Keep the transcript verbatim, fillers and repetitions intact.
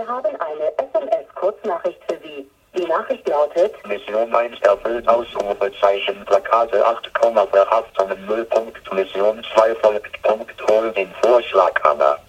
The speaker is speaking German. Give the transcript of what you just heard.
haben eine S M S-Kurznachricht für Sie. Die Nachricht lautet: Mission eins erfüllt, Ausrufezeichen, Plakate acht Komma Verhaftungen null Punkt, Mission zwei folgt, Punkt, hol den Vorschlag, Anna.